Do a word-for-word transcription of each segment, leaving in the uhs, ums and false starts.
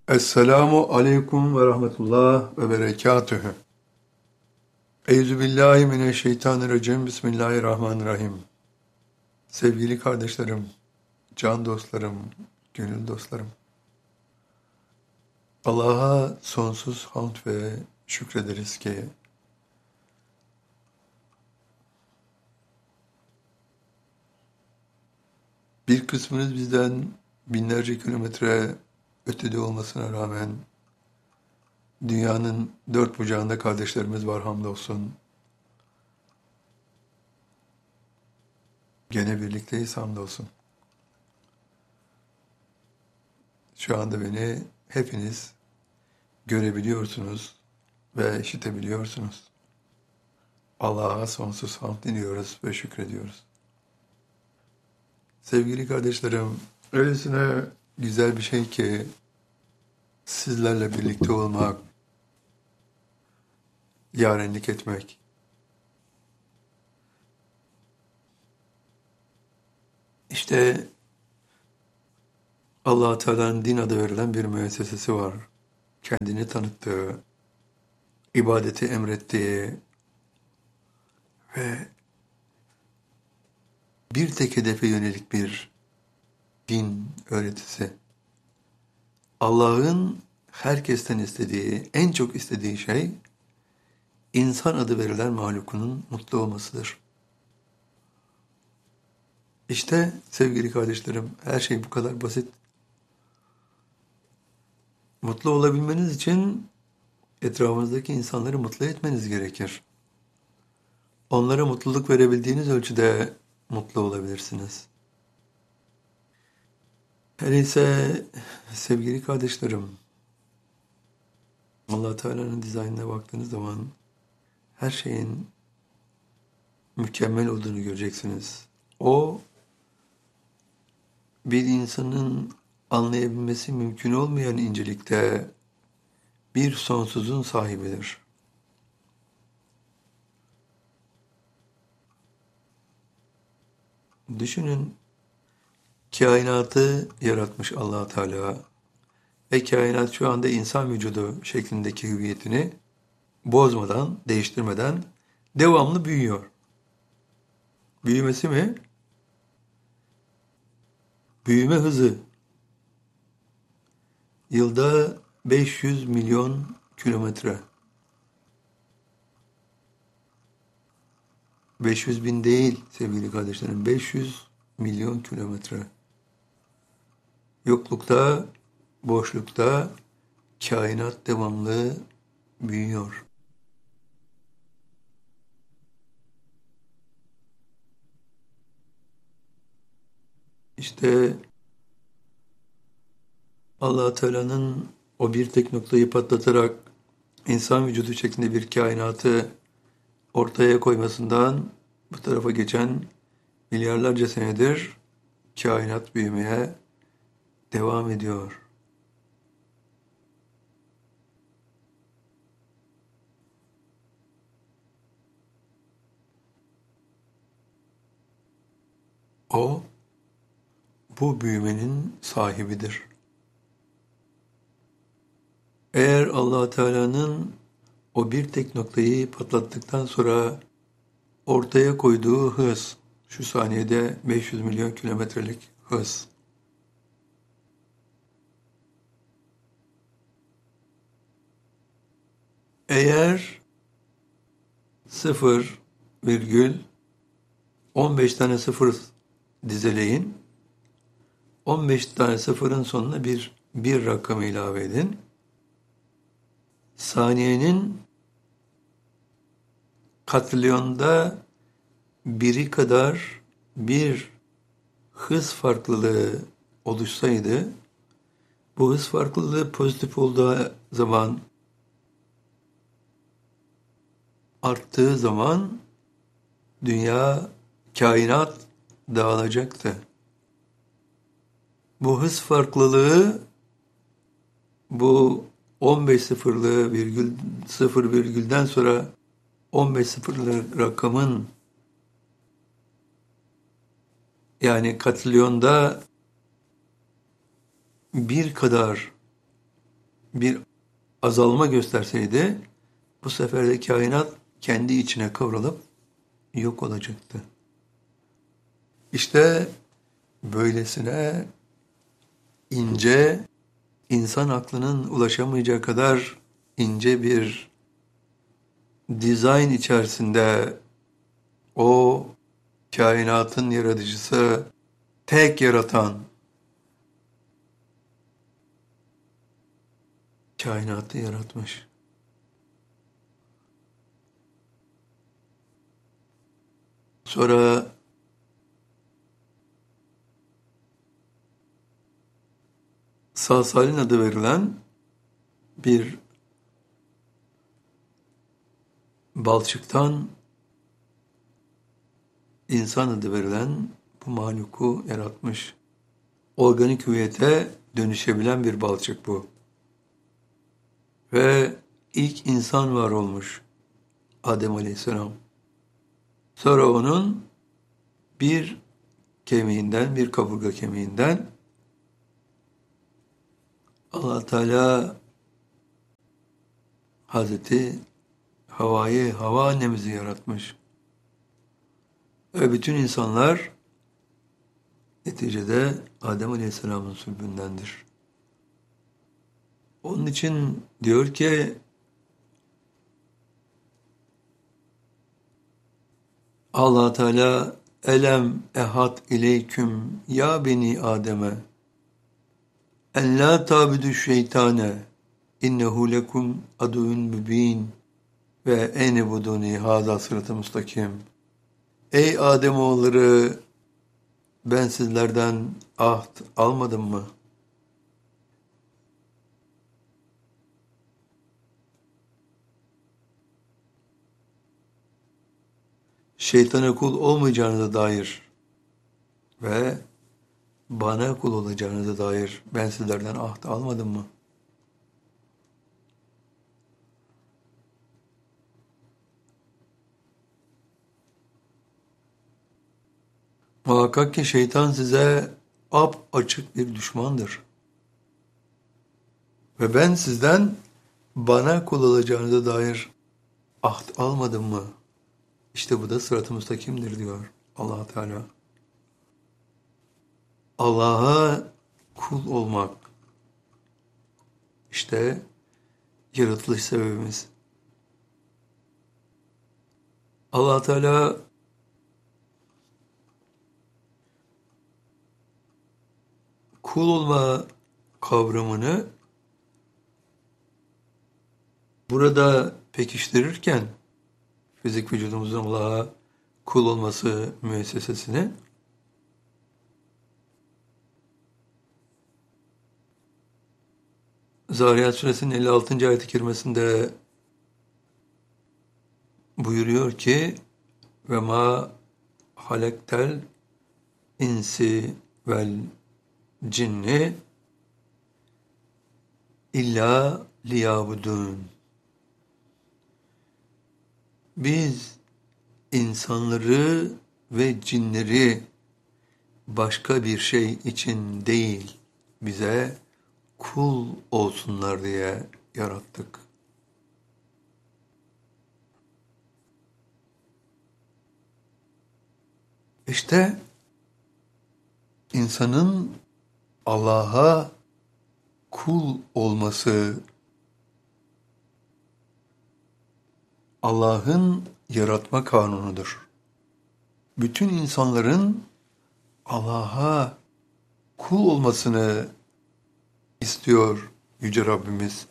Esselamu aleyküm ve rahmetullah ve berekatühü. Euzubillahimineşşeytanirracim. Bismillahirrahmanirrahim. Sevgili kardeşlerim, can dostlarım, gönül dostlarım. Allah'a sonsuz hamd ve şükrederiz ki bir kısmınız bizden binlerce kilometre ötede olmasına rağmen dünyanın dört bucağında kardeşlerimiz var, hamdolsun. Gene birlikteyiz, hamdolsun. Şu anda beni hepiniz görebiliyorsunuz ve işitebiliyorsunuz. Allah'a sonsuz hamd diliyoruz ve şükrediyoruz. Sevgili kardeşlerim, öylesine güzel bir şey ki sizlerle birlikte olmak, yarenlik etmek. İşte Allah-u Teala'nın din adı verilen bir müessesesi var. Kendini tanıttığı, ibadeti emrettiği ve bir tek hedefe yönelik bir din öğretisi. Allah'ın herkesten istediği, en çok istediği şey, insan adı verilen mahlukunun mutlu olmasıdır. İşte sevgili kardeşlerim, her şey bu kadar basit. Mutlu olabilmeniz için etrafınızdaki insanları mutlu etmeniz gerekir. Onlara mutluluk verebildiğiniz ölçüde mutlu olabilirsiniz. Öyleyse sevgili kardeşlerim, Allah Teala'nın dizaynına baktığınız zaman her şeyin mükemmel olduğunu göreceksiniz. O, bir insanın anlayabilmesi mümkün olmayan incelikte bir sonsuzun sahibidir. Düşünün, kainatı yaratmış Allah Teala ve kainat şu anda insan vücudu şeklindeki hüviyetini bozmadan, değiştirmeden devamlı büyüyor. Büyümesi mi? Büyüme hızı. Yılda beş yüz milyon kilometre. beş yüz bin değil sevgili kardeşlerim, beş yüz milyon kilometre. Yoklukta, boşlukta kainat devamlı büyüyor. İşte Allah Teala'nın o bir tek noktayı patlatarak insan vücudu şeklinde bir kainatı ortaya koymasından bu tarafa geçen milyarlarca senedir kainat büyümeye devam ediyor. O, bu büyümenin sahibidir. Eğer Allah Teala'nın o bir tek noktayı patlattıktan sonra ortaya koyduğu hız, şu saniyede beş yüz milyon kilometrelik hız. Eğer sıfır virgül on beş tane sıfır dizeleyin, on beş tane sıfırın sonuna bir bir rakamı ilave edin. Saniyenin katrilyonda biri kadar bir hız farklılığı oluşsaydı, bu hız farklılığı pozitif olduğu zaman, arttığı zaman dünya, kainat dağılacaktı. Bu hız farklılığı, bu on beş sıfırlı virgül sıfır virgülden sonra on beş sıfırlı rakamın, yani katrilyonda bir kadar bir azalma gösterseydi bu sefer de kainat kendi içine kavrulup yok olacaktı. İşte böylesine ince, insan aklının ulaşamayacağı kadar ince bir dizayn içerisinde o kainatın yaratıcısı, tek yaratan kainatı yaratmış. Sonra Salsalin adı verilen bir balçıktan insan adı verilen bu mahluku yaratmış. Organik hüviyete dönüşebilen bir balçık bu. Ve ilk insan var olmuş. Adem Aleyhisselam. Sonra onun bir kemiğinden, bir kaburga kemiğinden Allah Teala Hazreti Havva'yı, Havva annemizi yaratmış. Ve bütün insanlar neticede Adem Aleyhisselam'ın sülbündendir. Onun için diyor ki Allah Teala elem ehad ileyküm ya beni Adem'e en la tabidu şeytane innehu lekum aduvun mübin ve ene buduni hâzâ sıratı müstakim. Ey Ademoğulları, ben sizlerden ahd almadım mı? Şeytana kul olmayacağınıza dair ve bana kul olacağınıza dair ben sizlerden ahd almadım mı? Muhakkak ki şeytan size ap açık bir düşmandır. Ve ben sizden bana kul olacağınıza dair ahd almadım mı? İşte bu da sırat-ı müstakimdir diyor Allah Teala. Allah'a kul olmak işte yaratılış sebebimiz. Allah Teala kul olma kavramını burada pekiştirirken fizik vücudumuzun Allah'a kul olması müessesesini Zariyat Suresinin elli altıncı ayet-i kerimesinde buyuruyor ki ve ma halektel insi vel cinni illa liyabudun. Biz insanları ve cinleri başka bir şey için değil, bize kul olsunlar diye yarattık. İşte insanın Allah'a kul olması, Allah'ın yaratma kanunudur. Bütün insanların Allah'a kul olmasını istiyor Yüce Rabbimiz.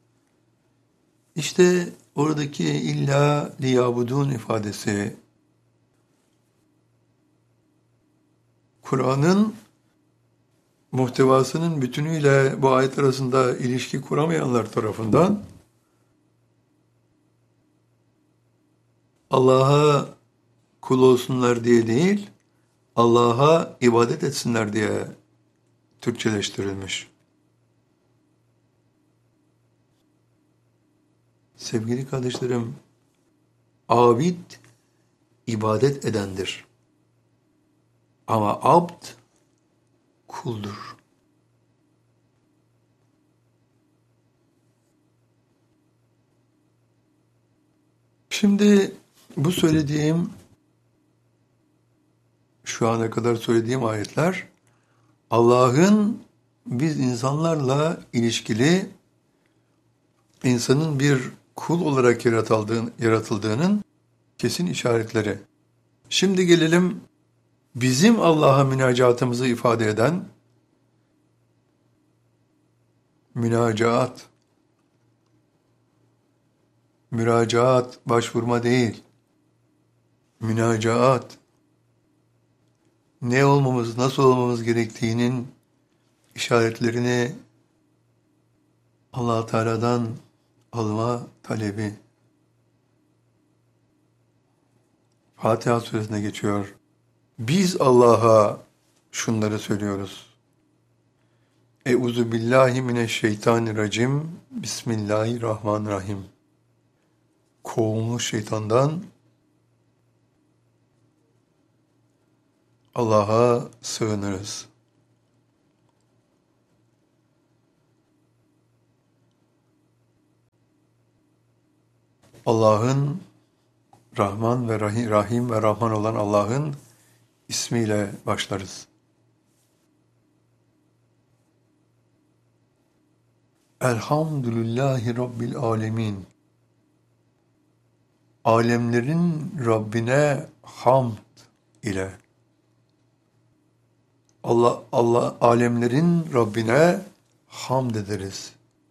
İşte oradaki illa liyabudun ifadesi, Kur'an'ın muhtevasının bütünüyle bu ayet arasında ilişki kuramayanlar tarafından Allah'a kul olsunlar diye değil, Allah'a ibadet etsinler diye Türkçeleştirilmiş. Sevgili kardeşlerim, abid ibadet edendir. Ama abd kuldur. Şimdi bu söylediğim, şu ana kadar söylediğim ayetler Allah'ın biz insanlarla ilişkili insanın bir kul olarak yaratıldığın, yaratıldığının kesin işaretleri. Şimdi gelelim bizim Allah'a münacatımızı ifade eden münacaat. Müracaat, başvurma değil. Münacaat. Ne olmamız, nasıl olmamız gerektiğinin işaretlerini Allah Teala'dan alma talebi. Fatiha suresine geçiyor. Biz Allah'a şunları söylüyoruz. Euzu billahi mineşşeytanirracim. Bismillahirrahmanirrahim. Kovulmuş şeytandan Allah'a sığınırız. Allah'ın Rahman ve Rahim, Rahim ve Rahman olan Allah'ın ismiyle başlarız. Elhamdülillahi Rabbil alemin. Alemlerin Rabbine hamd ile. Allah Allah alemlerin Rabbine hamd ederiz.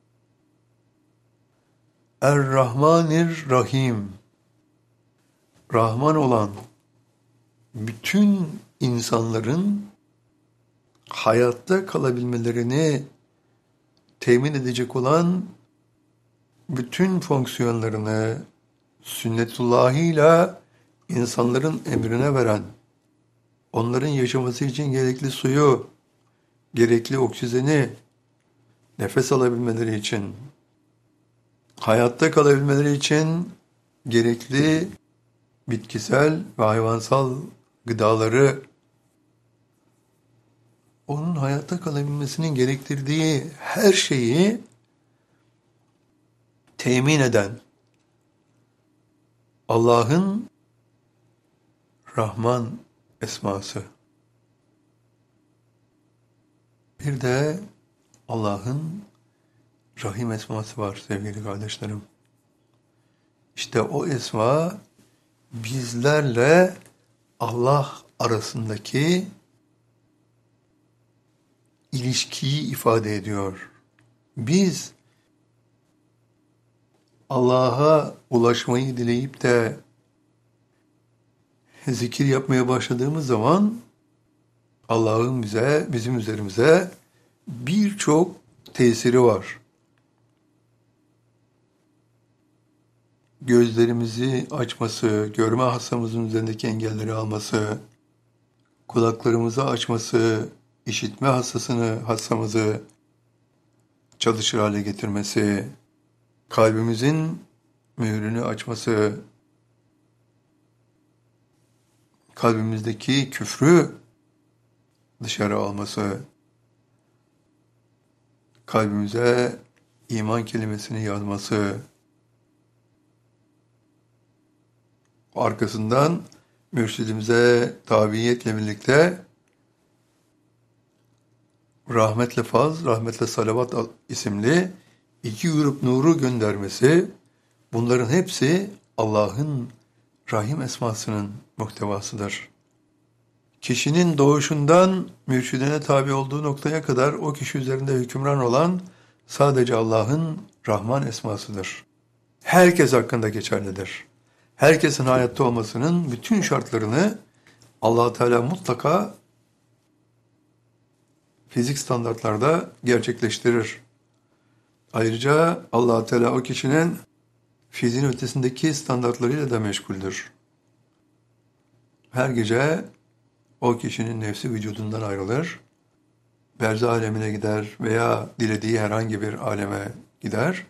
Er-Rahmanir Rahim. Rahman olan bütün insanların hayatta kalabilmelerini temin edecek olan bütün fonksiyonlarını sünnetullahıyla insanların emrine veren, onların yaşaması için gerekli suyu, gerekli oksijeni, nefes alabilmeleri için, hayatta kalabilmeleri için gerekli bitkisel ve hayvansal gıdaları, onun hayatta kalabilmesinin gerektirdiği her şeyi temin eden Allah'ın Rahman esması. Bir de Allah'ın Rahim esması var sevgili kardeşlerim. İşte o esma bizlerle Allah arasındaki ilişkiyi ifade ediyor. Biz Allah'a ulaşmayı dileyip de zikir yapmaya başladığımız zaman Allah'ın bize, bizim üzerimize birçok tesiri var. Gözlerimizi açması, görme hastamızın üzerindeki engelleri alması, kulaklarımızı açması, işitme hastasını, hastamızı çalışır hale getirmesi, kalbimizin mührünü açması, kalbimizdeki küfrü dışarı alması, kalbimize iman kelimesini yazması, arkasından mürşidimize tabiiyetle birlikte rahmetle faz, rahmetle salavat isimli iki grup nuru göndermesi, bunların hepsi Allah'ın Rahim esmasının muhtevasıdır. Kişinin doğuşundan mürşidine tabi olduğu noktaya kadar o kişi üzerinde hükümran olan sadece Allah'ın Rahman esmasıdır. Herkes hakkında geçerlidir. Herkesin hayatta olmasının bütün şartlarını Allah Teala mutlaka fizik standartlarda gerçekleştirir. Ayrıca Allah Teala o kişinin fiziğin ötesindeki standartlarıyla da meşguldür. Her gece o kişinin nefsi vücudundan ayrılır, berzah alemine gider veya dilediği herhangi bir aleme gider.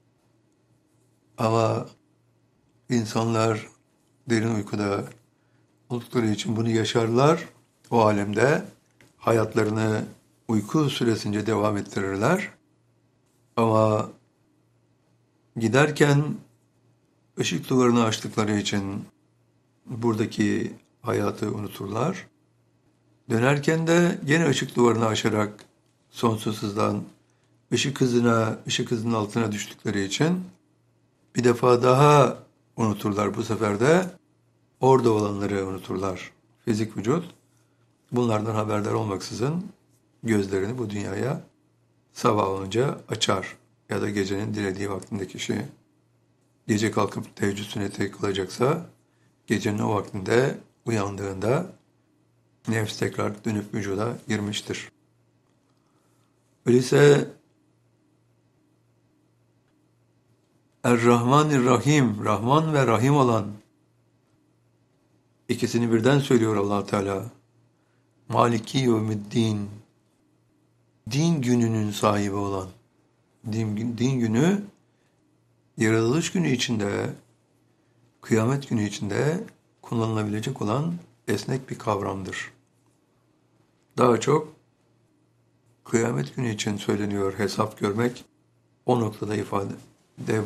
Ama insanlar derin uykuda oldukları için bunu yaşarlar. O alemde hayatlarını uyku süresince devam ettirirler. Ama giderken ışık duvarını açtıkları için buradaki hayatı unuturlar. Dönerken de gene ışık duvarını aşarak sonsuz hızdan ışık hızına, ışık hızının altına düştükleri için bir defa daha unuturlar. Bu sefer de orada olanları unuturlar. Fizik vücut bunlardan haberdar olmaksızın gözlerini bu dünyaya sabah olunca açar. Ya da gecenin dilediği vaktinde kişi gece kalkıp teheccüd sünneti kılacaksa gecenin o vaktinde uyandığında nefs tekrar dönüp vücuda girmiştir. Öyleyse Er-Rahmanir-Rahim, Rahman ve Rahim olan ikisini birden söylüyor Allah Teala. Maliki yevmiddin, din gününün sahibi olan, din, din günü yaratılış günü içinde, kıyamet günü içinde kullanılabilecek olan esnek bir kavramdır. Daha çok kıyamet günü için söyleniyor hesap görmek o noktada ifade